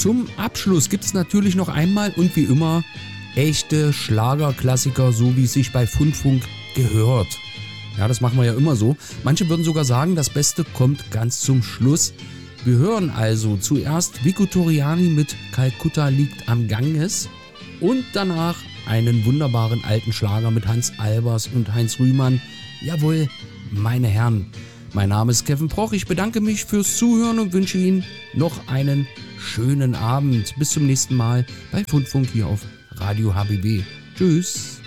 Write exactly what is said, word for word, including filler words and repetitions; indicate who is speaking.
Speaker 1: zum Abschluss gibt es natürlich noch einmal und wie immer echte Schlagerklassiker, so wie es sich bei Fundfunk gehört. Ja, das machen wir ja immer so. Manche würden sogar sagen, das Beste kommt ganz zum Schluss. Wir hören also zuerst Vico Toriani mit Kalkutta liegt am Ganges und danach einen wunderbaren alten Schlager mit Hans Albers und Heinz Rühmann. Jawohl, meine Herren, mein Name ist Kevin Proch. Ich bedanke mich fürs Zuhören und wünsche Ihnen noch einen schönen Abend. Bis zum nächsten Mal bei Fundfunk hier auf Radio H B B. Tschüss.